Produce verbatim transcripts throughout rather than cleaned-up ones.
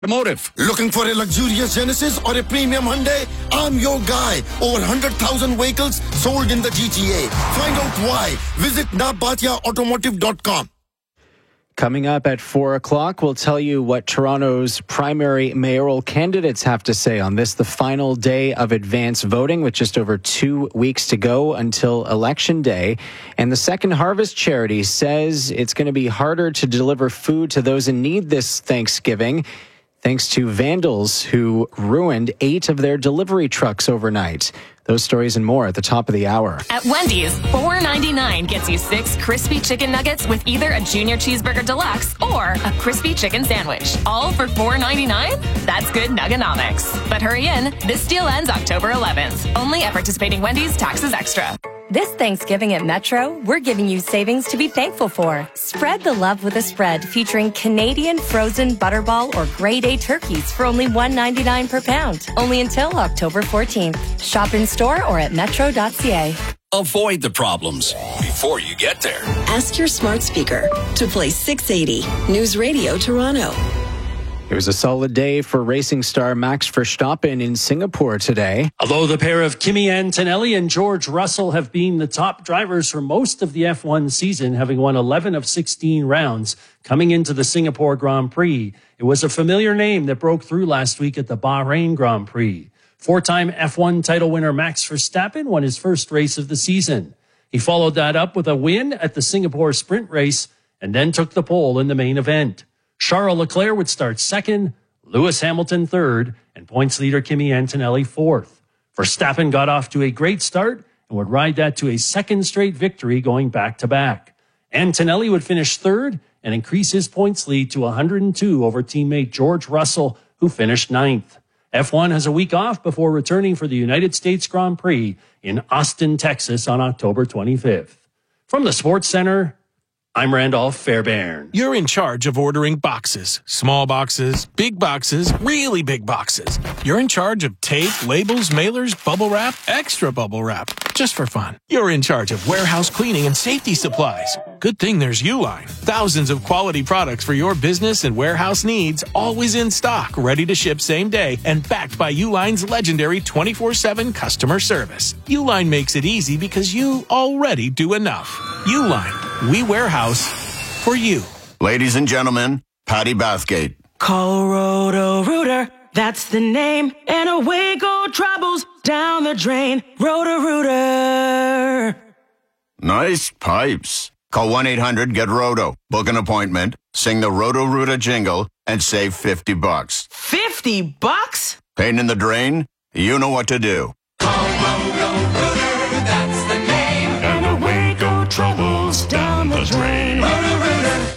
Automotive. Looking for a luxurious Genesis or a premium Hyundai? I'm your guy. Over one hundred thousand vehicles sold in the G T A. Find out why. Visit nabatia automotive dot com. Coming up at four o'clock, we'll tell you what Toronto's primary mayoral candidates have to say on this, the final day of advance voting, with just over two weeks to go until Election Day. And the Second Harvest charity says it's going to be harder to deliver food to those in need this Thanksgiving, thanks to vandals who ruined eight of their delivery trucks overnight. Those stories and more at the top of the hour. At Wendy's, four ninety-nine gets you six crispy chicken nuggets with either a Junior Cheeseburger Deluxe or a crispy chicken sandwich. All for four ninety-nine? That's good nuggonomics. But hurry in. This deal ends October eleventh. Only at participating Wendy's, taxes extra. This Thanksgiving at Metro, we're giving you savings to be thankful for. Spread the love with a spread featuring Canadian frozen butterball or grade A turkeys for only one ninety-nine per pound. Only until October fourteenth. Shop in store or at metro dot c a. Avoid the problems before you get there. Ask your smart speaker to play six eighty News Radio Toronto. It was a solid day for racing star Max Verstappen in Singapore today. Although the pair of Kimi Antonelli and George Russell have been the top drivers for most of the F one season, having won eleven of sixteen rounds coming into the Singapore Grand Prix, it was a familiar name that broke through last week at the Bahrain Grand Prix. Four-time F one title winner Max Verstappen won his first race of the season. He followed that up with a win at the Singapore sprint race and then took the pole in the main event. Charles Leclerc would start second, Lewis Hamilton third, and points leader Kimi Antonelli fourth. Verstappen got off to a great start and would ride that to a second straight victory going back-to-back. Antonelli would finish third and increase his points lead to one hundred two over teammate George Russell, who finished ninth. F one has a week off before returning for the United States Grand Prix in Austin, Texas on October twenty-fifth. From the Sports Center, I'm Randolph Fairbairn. You're in charge of ordering boxes. Small boxes, big boxes, really big boxes. You're in charge of tape, labels, mailers, bubble wrap, extra bubble wrap, just for fun. You're in charge of warehouse cleaning and safety supplies. Good thing there's Uline. Thousands of quality products for your business and warehouse needs, always in stock, ready to ship same day, and backed by Uline's legendary twenty-four seven customer service. Uline makes it easy because you already do enough. Uline, we warehouse for you. Ladies and gentlemen, Patty Bathgate. Call Roto-Rooter, that's the name, and away go troubles down the drain. Roto-Rooter. Nice pipes. Call one eight hundred get roto. Book an appointment, sing the Roto-Rooter jingle, and save fifty bucks. fifty bucks? Pain in the drain? You know what to do. Call Roto-Rooter, that's the name, and away go troubles down the drain. Roto-Rooter.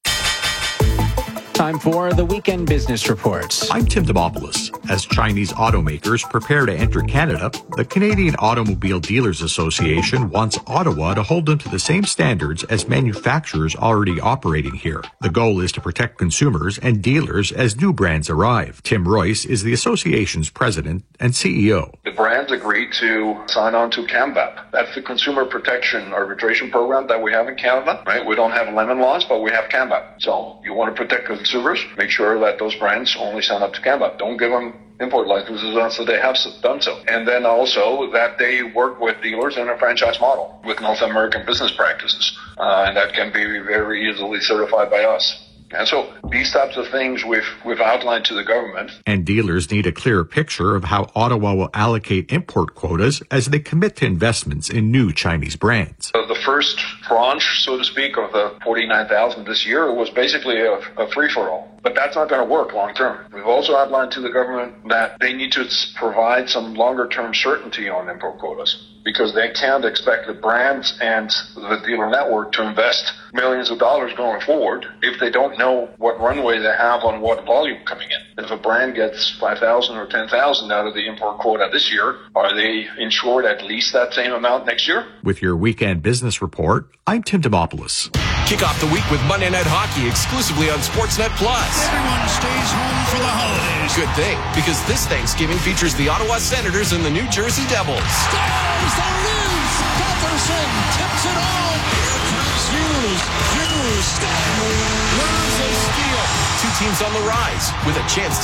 Time for the Weekend Business Report. I'm Tim Demopoulos. As Chinese automakers prepare to enter Canada, the Canadian Automobile Dealers Association wants Ottawa to hold them to the same standards as manufacturers already operating here. The goal is to protect consumers and dealers as new brands arrive. Tim Royce is the association's president and C E O. The brands agreed to sign on to CAMVAP. That's the Consumer Protection Arbitration Program that we have in Canada, right? We don't have lemon laws, but we have CAMVAP. So you want to protect consumers, make sure that those brands only sign up to CAMVAP. Don't give them import licenses until they have done so. And then also that they work with dealers in a franchise model with North American business practices. Uh, and that can be very easily certified by us. And so these types of things we've, we've outlined to the government. And dealers need a clearer picture of how Ottawa will allocate import quotas as they commit to investments in new Chinese brands. So the first tranche, so to speak, of the forty-nine thousand this year was basically a, a free-for-all. But that's not going to work long-term. We've also outlined to the government that they need to provide some longer-term certainty on import quotas, because they can't expect the brands and the dealer network to invest millions of dollars going forward if they don't know what runway they have on what volume coming in. If a brand gets five thousand or ten thousand out of the import quota this year, are they insured at least that same amount next year? With your Weekend Business Report, I'm Tim Demopoulos. Kick off the week with Monday Night Hockey exclusively on Sportsnet Plus. Everyone stays home for the holidays. Good thing, because this Thanksgiving features the Ottawa Senators and the New Jersey Devils. Stars the loose. Gutherson tips it on. Hughes, Hughes, Stanley. Loves a steal. Two team's on the rise with a chance